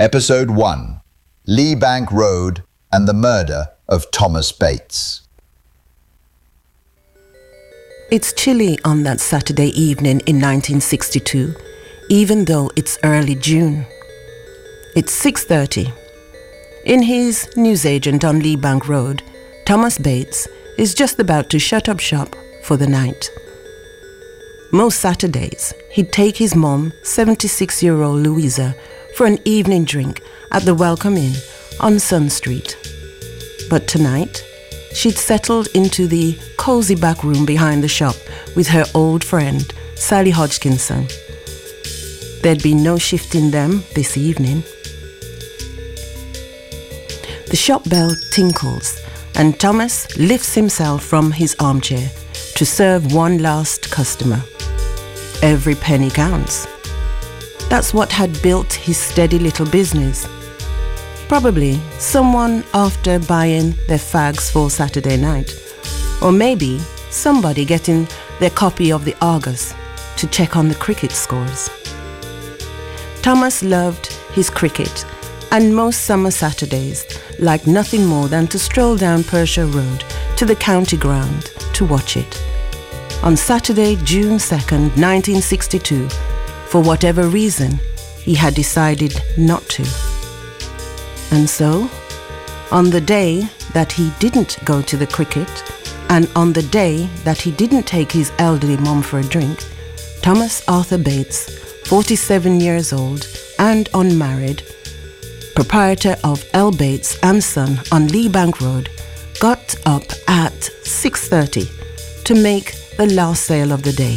Episode 1, Lee Bank Road and the Murder of Thomas Bates. It's chilly on that Saturday evening in 1962, even though it's early June. It's 6:30. In his newsagent on Lee Bank Road, Thomas Bates is just about to shut up shop for the night. Most Saturdays, he'd take his mom, 76-year-old Louisa, for an evening drink at the Welcome Inn on Sun Street. But tonight, she'd settled into the cozy back room behind the shop with her old friend, Sally Hodgkinson. There'd be no shifting them this evening. The shop bell tinkles, and Thomas lifts himself from his armchair to serve one last customer. Every penny counts. That's what had built his steady little business. Probably someone after buying their fags for Saturday night. Or maybe somebody getting their copy of the Argus to check on the cricket scores. Thomas loved his cricket, and most summer Saturdays liked nothing more than to stroll down Persia Road to the county ground to watch it. On Saturday, June 2nd, 1962, for whatever reason, he had decided not to. And so, on the day that he didn't go to the cricket, and on the day that he didn't take his elderly mom for a drink, Thomas Arthur Bates, 47 years old and unmarried, proprietor of L. Bates and Son on Lee Bank Road, got up at 6:30 to make the last sale of the day.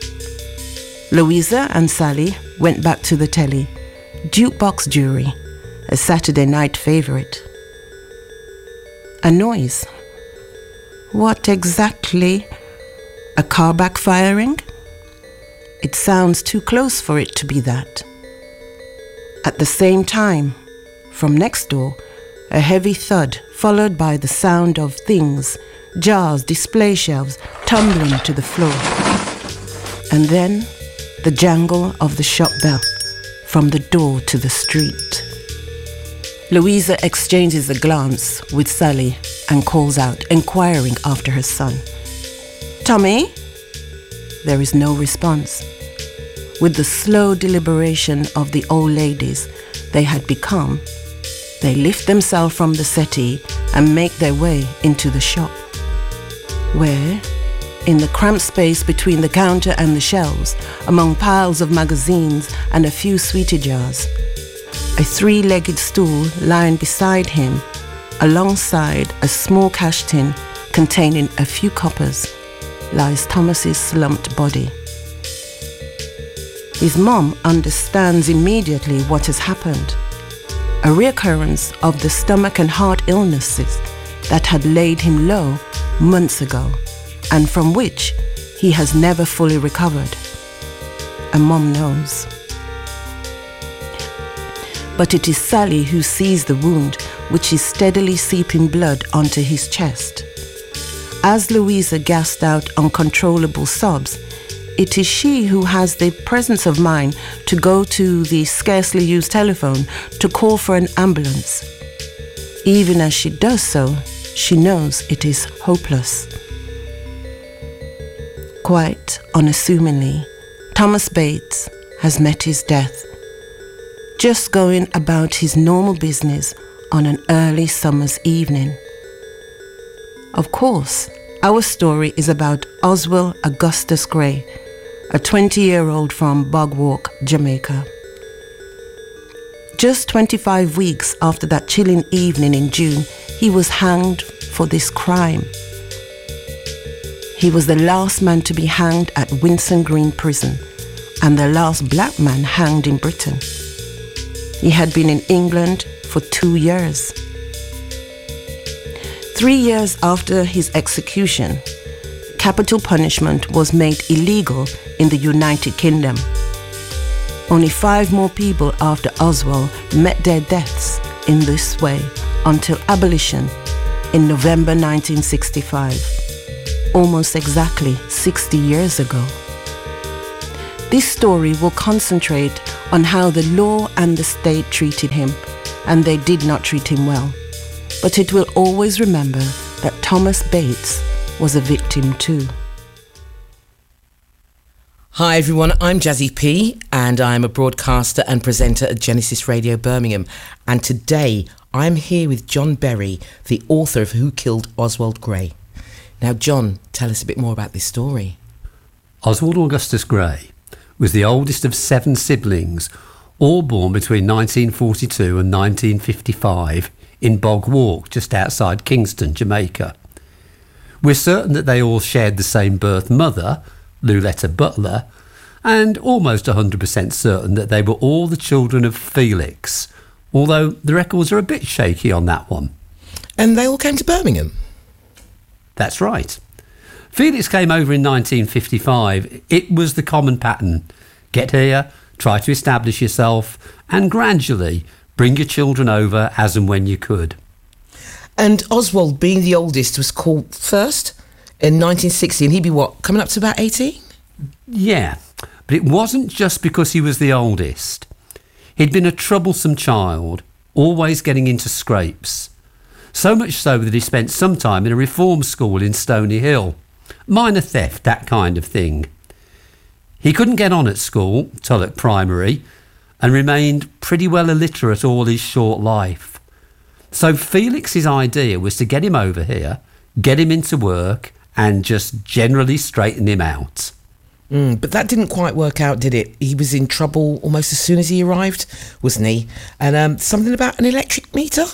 Louisa and Sally went back to the telly, Jukebox Jury, a Saturday night favorite. A noise. What exactly? A car backfiring? It sounds too close for it to be that. At the same time, from next door, a heavy thud followed by the sound of things, jars, display shelves tumbling to the floor. And then the jangle of the shop bell from the door to the street. Louisa exchanges a glance with Sally and calls out, inquiring after her son. "Tommy?" There is no response. With the slow deliberation of the old ladies they had become, they lift themselves from the settee and make their way into the shop, where, in the cramped space between the counter and the shelves, among piles of magazines and a few sweetie jars, a three-legged stool lying beside him, alongside a small cash tin containing a few coppers, lies Thomas's slumped body. His mom understands immediately what has happened. A reoccurrence of the stomach and heart illnesses that had laid him low months ago, and from which he has never fully recovered. And Mom knows. But it is Sally who sees the wound, which is steadily seeping blood onto his chest. As Louisa gasped out uncontrollable sobs, it is she who has the presence of mind to go to the scarcely used telephone to call for an ambulance. Even as she does so, she knows it is hopeless. Quite unassumingly, Thomas Bates has met his death, just going about his normal business on an early summer's evening. Of course, our story is about Oswell Augustus Gray, a 20-year-old from Bogwalk, Jamaica. Just 25 weeks after that chilling evening in June, he was hanged for this crime. He was the last man to be hanged at Winson Green Prison and the last black man hanged in Britain. He had been in England for 2 years. 3 years after his execution, capital punishment was made illegal in the United Kingdom. Only 5 more people after Oswald met their deaths in this way until abolition in November 1965, almost exactly 60 years ago. This story will concentrate on how the law and the state treated him, and they did not treat him well. But it will always remember that Thomas Bates was a victim too. Hi everyone, I'm Jazzy P and I'm a broadcaster and presenter at Genesis Radio Birmingham, and today I'm here with John Berry, the author of Who Killed Oswald Grey. Now John, tell us a bit more about this story. Oswald Augustus Grey was the oldest of 7 siblings, all born between 1942 and 1955 in Bog Walk, just outside Kingston, Jamaica. We're certain that they all shared the same birth mother, Luletta Butler, and almost 100% certain that they were all the children of Felix, although the records are a bit shaky on that one. And they all came to Birmingham? That's right. Felix came over in 1955. It was the common pattern. Get here, try to establish yourself, and gradually bring your children over as and when you could. And Oswald, being the oldest, was called first in 1960, and he'd be what, coming up to about 18? Yeah, but it wasn't just because he was the oldest. He'd been a troublesome child, always getting into scrapes. So much so that he spent some time in a reform school in Stony Hill. Minor theft, that kind of thing. He couldn't get on at school, Tulloch Primary, and remained pretty well illiterate all his short life. So Felix's idea was to get him over here, get him into work, and just generally straighten him out. But that didn't quite work out, did it? He was in trouble almost as soon as he arrived, wasn't he? And something about an electric meter?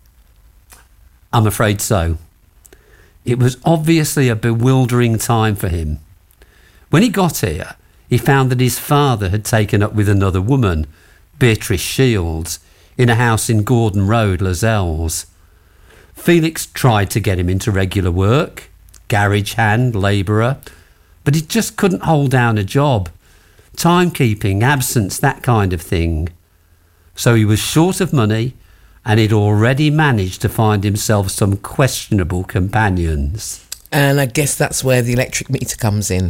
I'm afraid so. It was obviously a bewildering time for him. When he got here, he found that his father had taken up with another woman, Beatrice Shields, in a house in Gordon Road, Lozells. Felix tried to get him into regular work, garage hand, labourer, but he just couldn't hold down a job. Timekeeping, absence, that kind of thing. So he was short of money, and he'd already managed to find himself some questionable companions. And I guess that's where the electric meter comes in.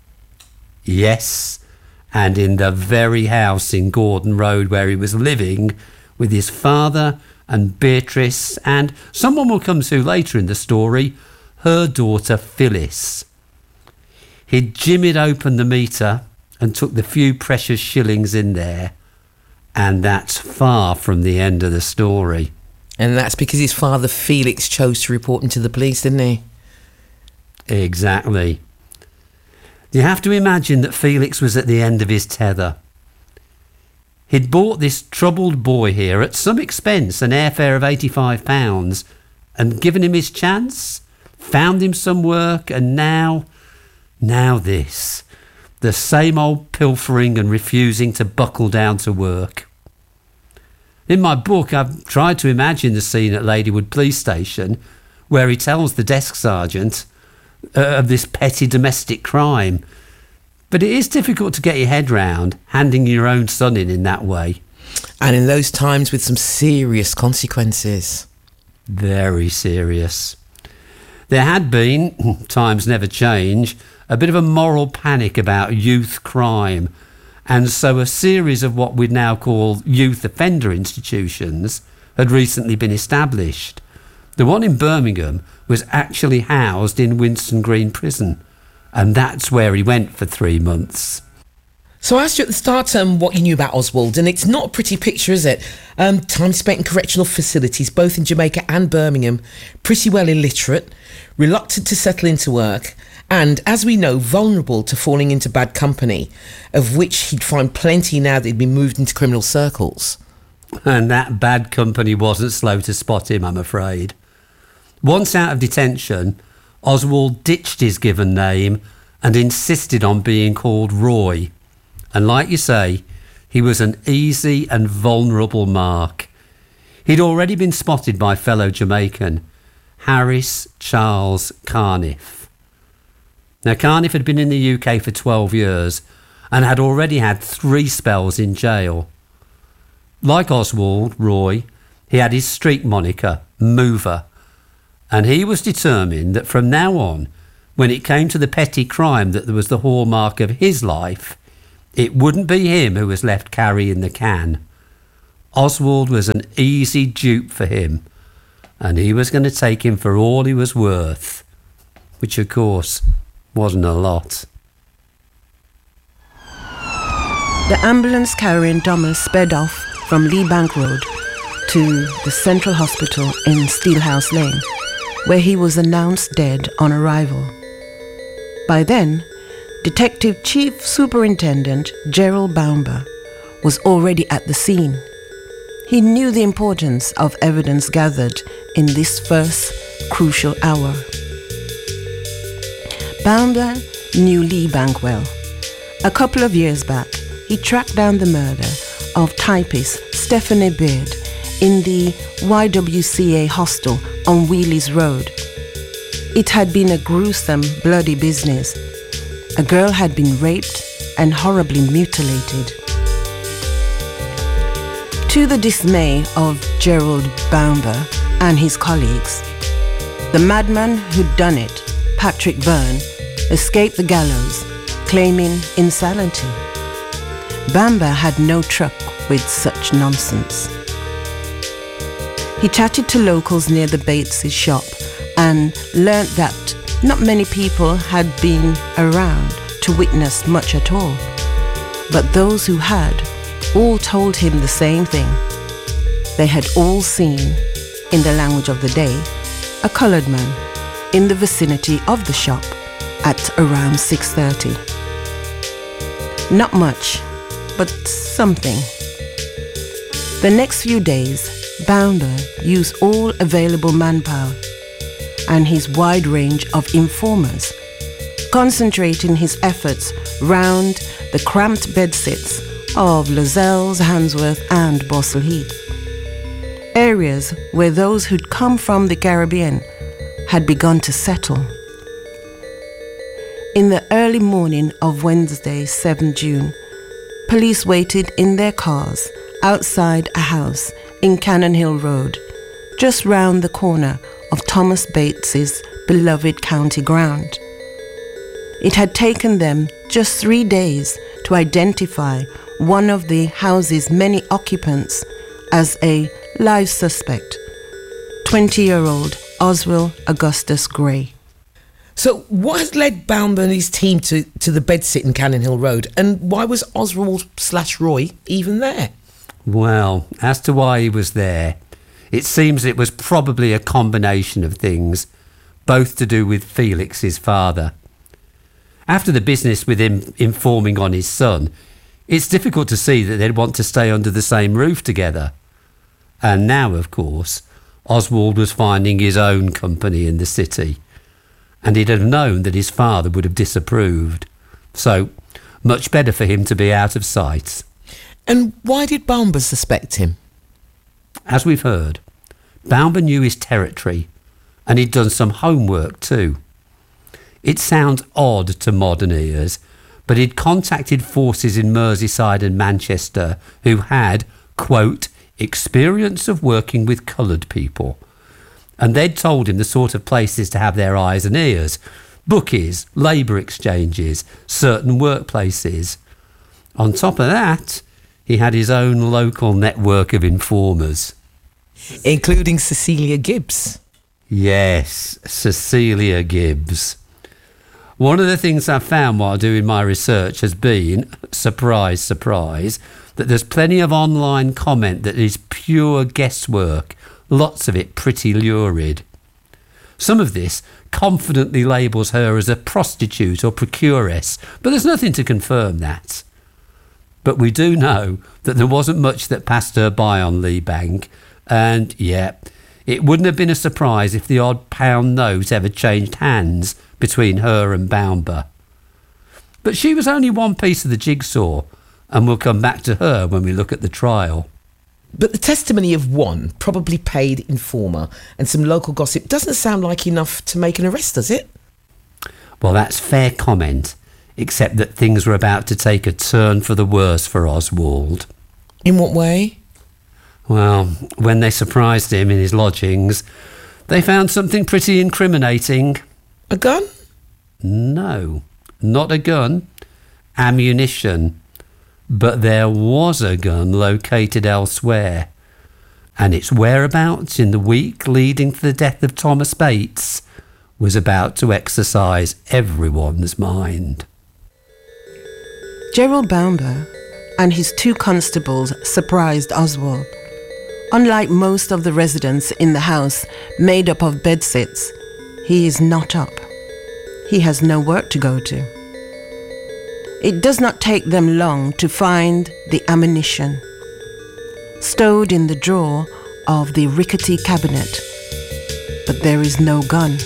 Yes, and in the very house in Gordon Road where he was living with his father and Beatrice and, someone will come to later in the story, her daughter Phyllis. He'd jimmied open the meter and took the few precious shillings in there, and that's far from the end of the story. And that's because his father Felix chose to report him to the police, didn't he? Exactly. You have to imagine that Felix was at the end of his tether. He'd bought this troubled boy here at some expense, an airfare of £85, and given him his chance, found him some work, and now this. The same old pilfering and refusing to buckle down to work. In my book, I've tried to imagine the scene at Ladywood Police Station where he tells the desk sergeant of this petty domestic crime. But it is difficult to get your head round handing your own son in that way. And in those times with some serious consequences. Very serious. There had been, times never change, a bit of a moral panic about youth crime, and so a series of what we'd now call youth offender institutions had recently been established. The one in Birmingham was actually housed in Winston Green Prison, and that's where he went for 3 months. So I asked you at the start what you knew about Oswald, and it's not a pretty picture, is it? Time spent in correctional facilities, both in Jamaica and Birmingham, pretty well illiterate, reluctant to settle into work, and, as we know, vulnerable to falling into bad company, of which he'd find plenty now that he'd been moved into criminal circles. And that bad company wasn't slow to spot him, I'm afraid. Once out of detention, Oswald ditched his given name and insisted on being called Roy. And like you say, he was an easy and vulnerable mark. He'd already been spotted by fellow Jamaican, Harris Charles Carniff. Now, Carniff had been in the UK for 12 years and had already had 3 spells in jail. Like Oswald, Roy, he had his street moniker, Mover, and he was determined that from now on, when it came to the petty crime that was the hallmark of his life, It wouldn't be him who was left carrying the can. Oswald was an easy dupe for him, and he was going to take him for all he was worth, which of course wasn't a lot. The ambulance carrying Thomas sped off from Lee Bank Road to the Central Hospital in Steelhouse Lane, where he was announced dead on arrival. By then, Detective Chief Superintendent Gerald Baumber was already at the scene. He knew the importance of evidence gathered in this first crucial hour. Baumber knew Lee Bank well. A couple of years back, he tracked down the murder of typist Stephanie Beard in the YWCA hostel on Wheeley's Road. It had been a gruesome, bloody business. A girl had been raped and horribly mutilated. To the dismay of Gerald Baumber and his colleagues, the madman who'd done it, Patrick Byrne, escaped the gallows, claiming insanity. Baumber had no truck with such nonsense. He chatted to locals near the Bates' shop and learnt that not many people had been around to witness much at all. But those who had all told him the same thing. They had all seen, in the language of the day, a coloured man in the vicinity of the shop at around 6:30. Not much, but something. The next few days, Baumber used all available manpower and his wide range of informers, concentrating his efforts round the cramped bedsits of Lozells, Handsworth and Bossell Heath, areas where those who'd come from the Caribbean had begun to settle. In the early morning of Wednesday, 7 June, police waited in their cars outside a house in Cannon Hill Road, just round the corner of Thomas Bates's beloved county ground. It had taken them just 3 days to identify one of the house's many occupants as a live suspect, 20-year-old Oswald Augustus Gray. So what has led Baumber and his team to the bedsit in Cannon Hill Road, and why was Oswald/Roy even there? Well, as to why he was there, it seems it was probably a combination of things, both to do with Felix, his father. After the business with him informing on his son, it's difficult to see that they'd want to stay under the same roof together. And now, of course, Oswald was finding his own company in the city, and he'd have known that his father would have disapproved. So, much better for him to be out of sight. And why did Baumber suspect him? As we've heard, Baumber knew his territory, and he'd done some homework too. It sounds odd to modern ears, but he'd contacted forces in Merseyside and Manchester who had, quote, experience of working with coloured people. And they'd told him the sort of places to have their eyes and ears: bookies, labour exchanges, certain workplaces. On top of that, he had his own local network of informers. Including Cecilia Gibbs. Yes, Cecilia Gibbs. One of the things I've found while doing my research has been, surprise, surprise, that there's plenty of online comment that is pure guesswork, lots of it pretty lurid. Some of this confidently labels her as a prostitute or procuress, but there's nothing to confirm that. But we do know that there wasn't much that passed her by on Lee Bank, and, yeah, it wouldn't have been a surprise if the odd pound note ever changed hands between her and Baumber. But she was only one piece of the jigsaw, and we'll come back to her when we look at the trial. But the testimony of one probably paid informer and some local gossip doesn't sound like enough to make an arrest, does it? Well, that's fair comment, except that things were about to take a turn for the worse for Oswald. In what way? Well, when they surprised him in his lodgings, they found something pretty incriminating. A gun? No, not a gun. Ammunition. but there was a gun located elsewhere, and its whereabouts in the week leading to the death of Thomas Bates was about to exercise everyone's mind. Gerald Baumber and his 2 constables surprised Oswald. Unlike most of the residents in the house made up of bedsits, he is not up. He has no work to go to. It does not take them long to find the ammunition stowed in the drawer of the rickety cabinet, but there is no gun.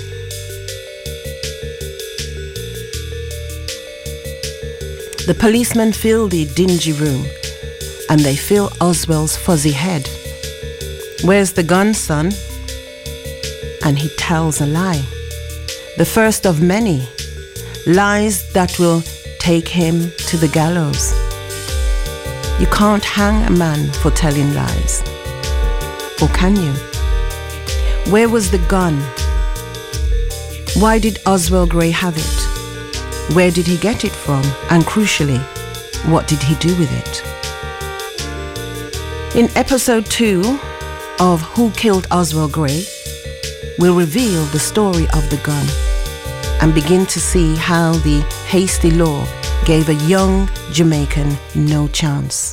The policemen fill the dingy room, and they fill Oswald's fuzzy head. "Where's the gun, son?" And he tells a lie. The first of many lies that will take him to the gallows. You can't hang a man for telling lies. Or can you? Where was the gun? Why did Oswald Grey have it? Where did he get it from? And crucially, what did he do with it? In episode 2 of Who Killed Oswald Grey, we'll reveal the story of the gun and begin to see how the hasty law gave a young Jamaican no chance.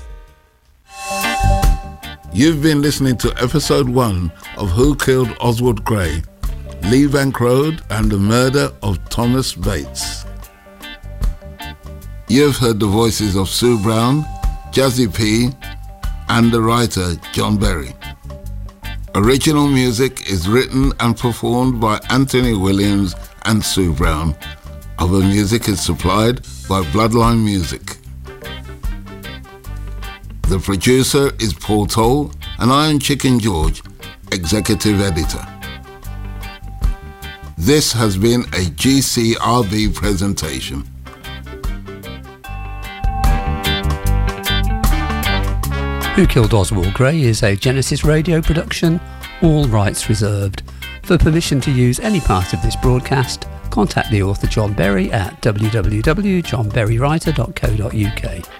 You've been listening to episode 1 of Who Killed Oswald Grey, Lee Bank Road and the Murder of Thomas Bates. You've heard the voices of Sue Brown, Jazzy P, and the writer John Berry. Original music is written and performed by Anthony Williams and Sue Brown. Other music is supplied by Bloodline Music. The producer is Paul Toll and I am Chicken George, executive editor. This has been a GCRB presentation. Who Killed Oswald Grey is a Genesis Radio production, all rights reserved. For permission to use any part of this broadcast, contact the author John Berry at www.johnberrywriter.co.uk.